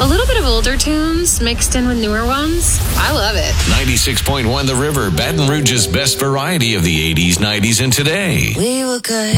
A little bit of older tunes mixed in with newer ones. I love it. 96.1 The River, Baton Rouge's best variety of the 80s, 90s, and today. We were good.